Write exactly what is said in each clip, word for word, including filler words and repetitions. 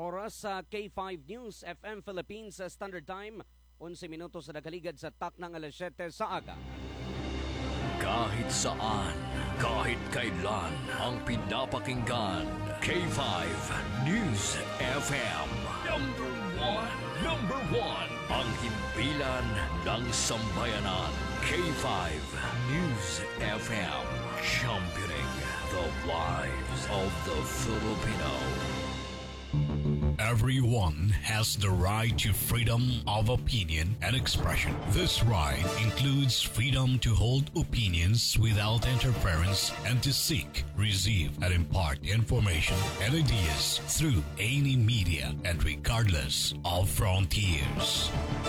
Oras sa K five News F M Philippines sa Standard Time, eleven minutos sa nakaligad sa tak ng alas siyete sa aga. Kahit saan, kahit kailan, ang pinapakinggan. K five News F M. Number one. Number one. Ang himpilan ng sambayanan. K five News F M. Championing the lives of the Filipino. Everyone has the right to freedom of opinion and expression. This right includes freedom to hold opinions without interference and to seek, receive, and impart information and ideas through any media and regardless of frontiers.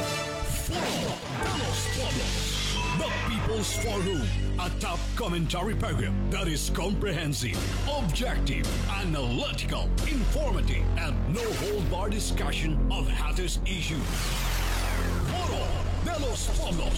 The People's Forum, a top commentary program that is comprehensive, objective, analytical, informative, and no-hold-bar discussion of hottest issues. Foro de los Pueblos.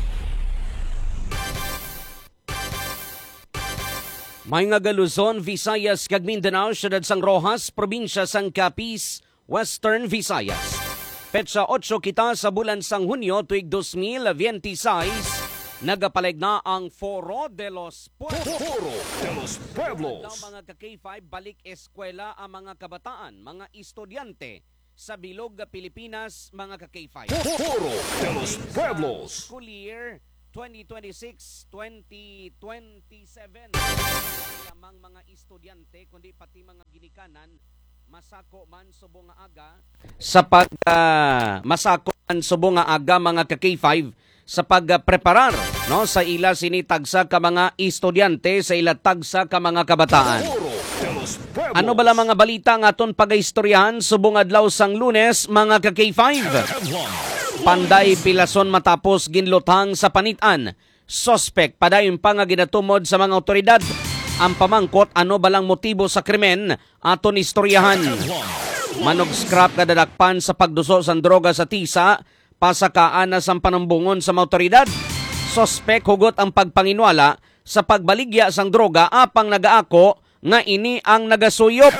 May nga Luzon, Visayas, kag Mindanao, siyudad sang Rojas, probinsya sang Capiz, Western Visayas. Petsa eight kita sa bulan sang Hunyo tuig two thousand twenty-six, nagapalig na ang Foro de los Pueblos. Foro de los Pueblos. Ang mga ka-K five balik eskwela ang mga kabataan, mga estudyante sa bilog nga Pilipinas, mga ka-K five. Foro de los Pueblos. School year twenty twenty-six twenty twenty-seven. Lamang mga estudyante kundi pati mga ginikanan masako man subong nga aga sa pag uh, masako man subong nga aga mga ka-K five sa pagpreparar uh, no sa ila sinitagsa ka mga estudyante sa ila tagsa ka mga kabataan. Ano bala mga balita nga aton pagaistoryahan subong adlaw sang Lunes mga ka-K five? Panday pilason matapos ginlutang sa panitan. Suspect padayon pa nga ginatumod sa mga otoridad. Ang pamangkot ano balang motibo sa krimen aton istoryahan. Manog scrap kadadakpan sa pagduso sang droga sa tisa, pasakaan na sang panambungon sa mga otoridad. Suspect hugot ang pagpanginwala sa pagbaligya sang droga apang nagaako nga ini ang nagasuyop.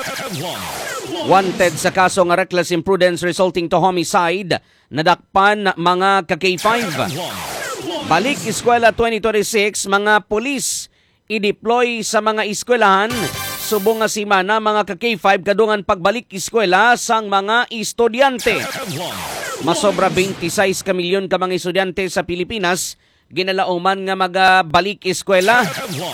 Wanted sa kaso nga reckless imprudence resulting to homicide, nadakpan mga ka-K five. Balik eskwela twenty twenty-six, mga pulis i-deploy sa mga eskwelahan subong nga simana mga ka-K five kadungan pagbalik eskwela sang mga estudyante. Masobra twenty-six ka milyon ka mga estudyante sa Pilipinas ginalauman nga magabalik eskwela.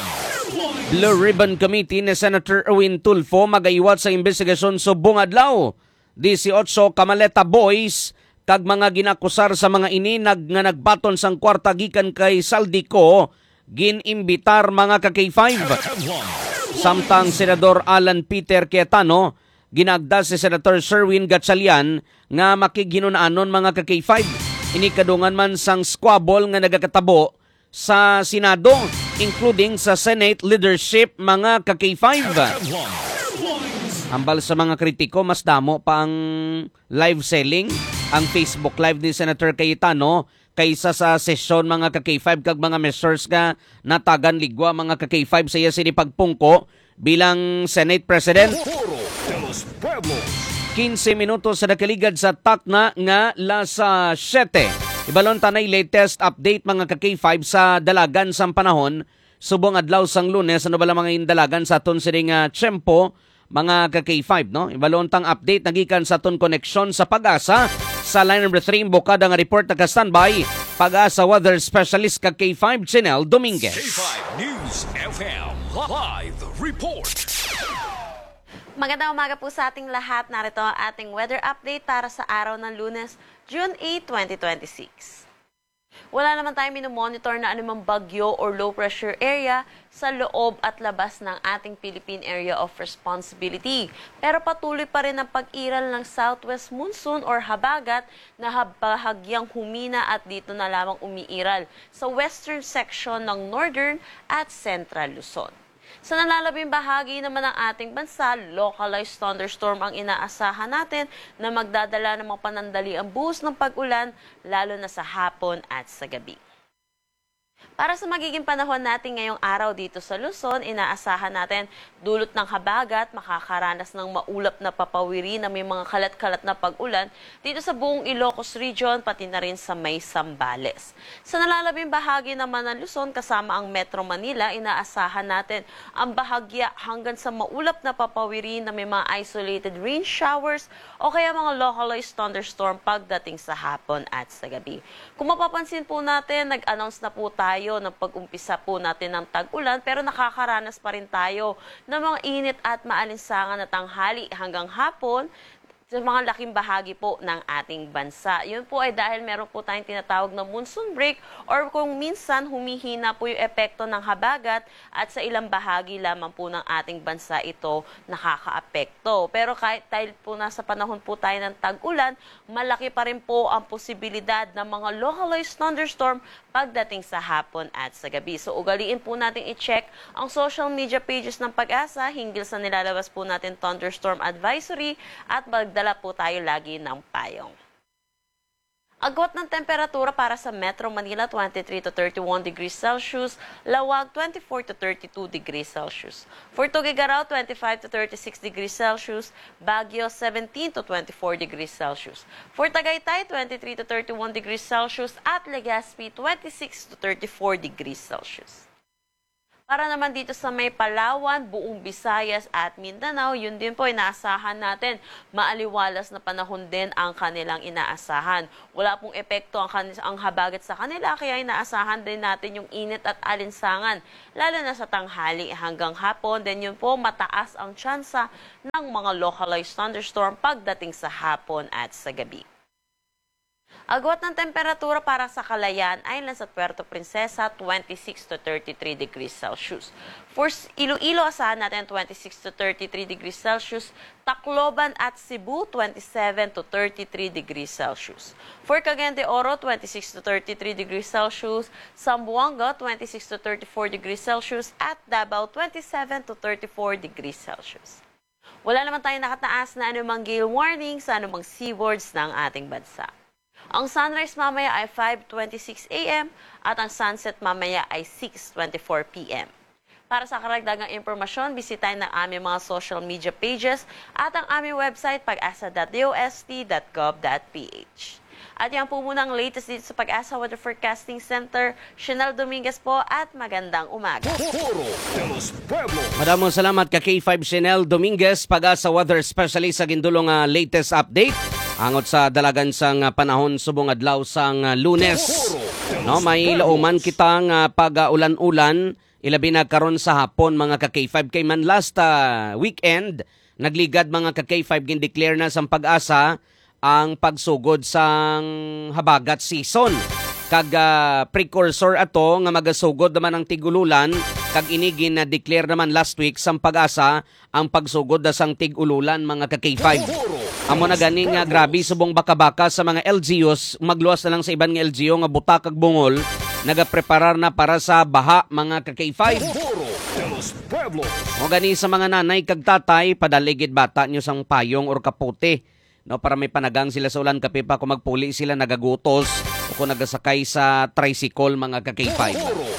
Blue Ribbon Committee ni Senator Erwin Tulfo magaiwat sa investigasyon subong adlaw. eighteen Kamaleta Boys kag mga ginakusar sa mga ini nag nga nagbaton sang kwarta gikan kay Saldico ginimbitar mga ka-K five. Samtang Senador Alan Peter Cayetano ginagda si Senator Sherwin Gatchalian nga makighinunaanon mga ka-K five. Ini kadungan man sang squabble nga nagakatabo sa Senado including sa Senate leadership mga ka-K five. Hambal sa mga kritiko, mas damo pa ang live selling ang Facebook Live ni Senator Cayetano kaysa sa sesyon mga ka-K five kag mga measures nga natagan ligwa mga ka-K five sa iya sini pagpungko bilang Senate President. fifteen minutos sa nakaligad sa takna nga lasa siyete. Ibalon tanay latest update mga ka-K five sa dalagan sang panahon subong adlaw sang Lunes. Ano bala mga indalagan sa aton sining uh, tiyempo mga ka-K five, no? Ibalon tang update nagikan sa aton connection sa Pag-asa. Sa line number three, bukada nga report na ka-standby, Pag-asa weather specialist ka K five, Chinel Dominguez. K five News F M Live Report. Magandang umaga po sa ating lahat. Narito ang ating weather update para sa araw ng Lunes, June eighth, twenty twenty-six. Wala naman tayong minomonitor na anumang bagyo or low pressure area sa loob at labas ng ating Philippine Area of Responsibility. Pero patuloy pa rin ang pag-iral ng southwest monsoon or habagat na bahagyang humina at dito na lamang umiiral sa western section ng northern at central Luzon. Sa nalalabing bahagi naman ng ating bansa, localized thunderstorm ang inaasahan natin na magdadala ng mga panandaliang buhos ng pag-ulan lalo na sa hapon at sa gabi. Para sa magiging panahon natin ngayong araw dito sa Luzon, inaasahan natin dulot ng habagat, makakaranas ng maulap na papawiri na may mga kalat-kalat na pag-ulan dito sa buong Ilocos Region, pati na rin sa may Zambales. Sa nalalabing bahagi naman ng Luzon, kasama ang Metro Manila, inaasahan natin ang bahagya hanggang sa maulap na papawiri na may mga isolated rain showers o kaya mga localized thunderstorm pagdating sa hapon at sa gabi. Kung mapapansin po natin, nag-announce na po tayo ng pag-umpisa po natin ng tag-ulan pero nakakaranas pa rin tayo ng mga init at maalinsangan na tanghali hanggang hapon sa mga laking bahagi po ng ating bansa. Yun po ay dahil meron po tayong tinatawag na monsoon break or kung minsan humihina po yung epekto ng habagat at sa ilang bahagi lamang po ng ating bansa ito nakakaapekto. Pero kahit dahil po nasa panahon po tayo ng tag-ulan, malaki pa rin po ang posibilidad ng mga localized thunderstorm pagdating sa hapon at sa gabi. So ugaliin po natin i-check ang social media pages ng Pag-asa hinggil sa nilalabas po natin thunderstorm advisory at magdala po tayo lagi ng payong. Agwat ng temperatura para sa Metro Manila, twenty-three to thirty-one degrees Celsius, Lawag, twenty-four to thirty-two degrees Celsius. For Tuguegarao, twenty-five to thirty-six degrees Celsius, Baguio, seventeen to twenty-four degrees Celsius. For Tagaytay, twenty-three to thirty-one degrees Celsius, at Legazpi, twenty-six to thirty-four degrees Celsius. Para naman dito sa may Palawan, buong Visayas at Mindanao, yun din po inaasahan natin. Maaliwalas na panahon din ang kanilang inaasahan. Wala pong epekto ang, ang habagat sa kanila, kaya inaasahan din natin yung init at alinsangan, lalo na sa tanghali hanggang hapon. Then yun po, mataas ang tsansa ng mga localized thunderstorm pagdating sa hapon at sa gabi. Agwat ng temperatura para sa Calayan Islands at Puerto Princesa, twenty-six to thirty-three degrees Celsius. For Iloilo, asahan natin twenty-six to thirty-three degrees Celsius. Tacloban at Cebu, twenty-seven to thirty-three degrees Celsius. For Cagayan de Oro, twenty-six to thirty-three degrees Celsius. Zamboanga, twenty-six to thirty-four degrees Celsius. At Davao, twenty-seven to thirty-four degrees Celsius. Wala naman tayong nakataas na anumang gale warning sa anumang seaboards ng ating bansa. Ang sunrise mamaya ay five twenty-six a m at ang sunset mamaya ay six twenty-four p m Para sa karagdagang impormasyon, bisitahin ng aming mga social media pages at ang aming website pag-asa dot d o s t dot gov dot p h. At yan po muna ang latest dito sa Pag-asa Weather Forecasting Center. Chanel Dominguez po at magandang umaga. Maraming salamat ka K five Chanel Dominguez, Pag-asa Weather Specialist sa gindulong uh, latest update. Angot sa dalagan sang uh, panahon subong adlaw sang uh, Lunes. No, may lauman kitang uh, pag-ulan-ulan ilabi na karon sa hapon mga ka K five kay man last uh, weekend nagligad mga ka K five gin-declare na sang Pag-asa ang pagsugod sang habagat season. Kag uh, precursor ato nga magasugod naman ang tigululan kag inigin na declare naman last week sang Pag-asa ang pagsugod da sang tigululan mga ka K five. Amo na ganing nga grabe subong baka-baka sa mga L G Us, magluwas na lang sa iban nga L G U nga buta kag bungol, nagapreparar na para sa baha mga ka K five. O gani sa mga nanay kag tatay, padaligid bata nyo sang payong or kapote. No, para may panagang sila sa ulan kape pa kung magpuli sila nagagutos o kung nagasakay sa tricycle mga ka K five.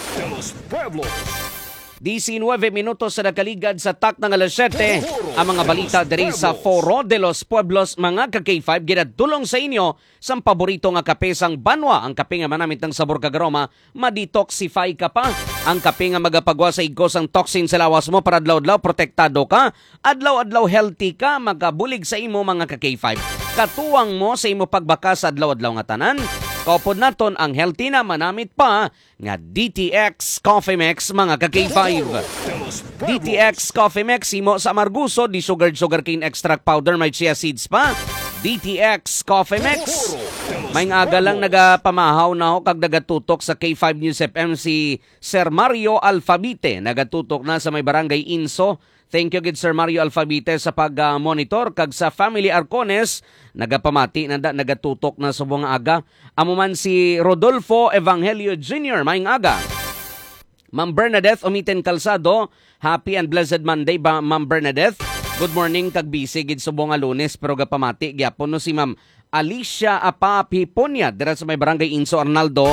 nineteen minutos sa nakaligad sa tak ng alas siyete. Ang mga balita diri sa Foro de los Pueblos mga ka K five ginadulong sa inyo sa paborito nga kape sang Banwa. Ang kape nga manamit ng sabor kag aroma, ma-detoxify ka pa. Ang kape nga magapagwa sa igos ang toxin sa lawas mo para adlaw-adlaw protektado ka. Adlaw-adlaw healthy ka, magabulig sa imo mga ka K five. Katuwang mo sa imo pagbaka sa adlaw-adlaw nga tanan. Kaupod naton ang healthy na manamit pa nga D T X Coffee Mix mga ka K five. D T X Coffee Mix imo sa amarguso, di sugar sugar cane extract powder, may chia seeds pa. D T X Coffee Mix. May aga lang nagapamahaw na ho kag nagatutok sa K five News F M si Sir Mario Alfabite. Nagatutok na sa may barangay Inso. Thank you gid Sir Mario Alfabite sa pag-monitor kag sa Family Arcones nagapamati na nagatutok na subong aga. Amo man si Rodolfo Evangelio Junior maing aga. Ma'am Bernadette Umiten Calzado, happy and blessed Monday ba Ma'am Bernadette. Good morning kag busy gid subong nga Lunes pero gapamati gyapon no si Ma'am Alicia Apapiponia dira sa may barangay Inso Arnaldo.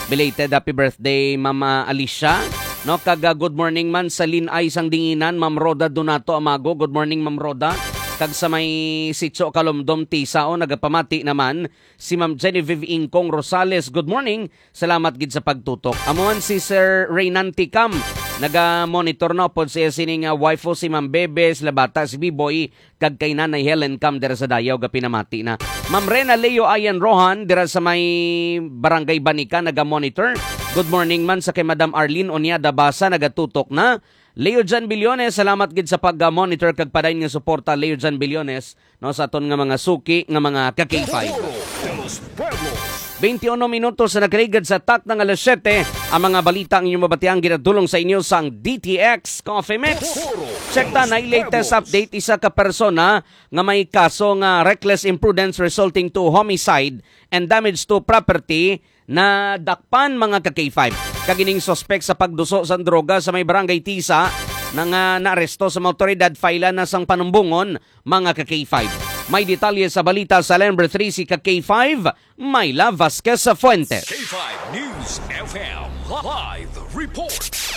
Belated happy birthday Mama Alicia. No, kaga good morning man sa Linay sang Dinginan, Ma'am Roda Donato Amago. Good morning Ma'am Roda. Kag sa may Sitso Kalomdom Tisao nagapamati naman si Ma'am Genevieve Ingkong Rosales. Good morning. Salamat gid sa pagtutok. Amuan si Sir Reynanti Cam naga-monitor na pod siya sining uh, waifu si Ma'am Bebe, sila bata si Biboy kag kay Nanay Helen Cam dira sa Dayaw ga pinamati na. Ma'am Rena Leo Ayan Rohan dira sa may Barangay Banika naga-monitor. Good morning man sa kay Madam Arlene Onyada Basa nagatutok na. Leo Jan Bilyones, salamat gid sa pag-monitor kag padayon nga suporta Leo Jan Bilyones no sa aton nga mga suki nga mga ka-K five. twenty-one minutos na nakaligad sa tak ng alas siyete ang mga balita ang inyong mabatiang ginadulong sa inyo sang D T X Coffee Mix. Check ta na latest update isa ka persona nga may kaso nga reckless imprudence resulting to homicide and damage to property na dakpan mga ka-K five. Kagining suspect sa pagduso sa droga sa may barangay Tisa nang uh, naaresto sa mga otoridad file na sang panumbungon mga ka-K five. May detalye sa balita sa number three si ka-K five, Myla Vasquez Fuentes. K five News F M Live Report.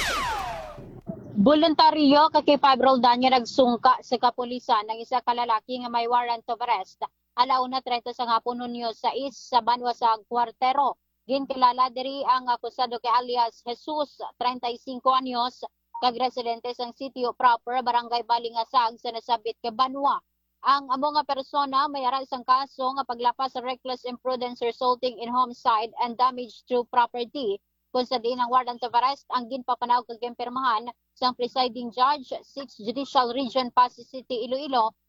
Voluntaryo kay five Roldanya nagsungka sa kapulisan ng isa ka lalaki nga may warrant of arrest. Alauna trenta sa hapon Hunyo sa is sa Banwa sa Cuartero. Ginkilala diri ang akusado kay alias Jesus, thirty-five anyos, kag residente sang sitio proper Barangay Balingasag sa nasabit kay Banwa. Ang amo nga persona may ara isang kaso nga paglapas sa reckless imprudence resulting in homicide and damage to property. Kung sa diin ang warrant of arrest ang ginpapanawag kag pirmahan sang presiding judge, sixth Judicial Region Pasig City, Iloilo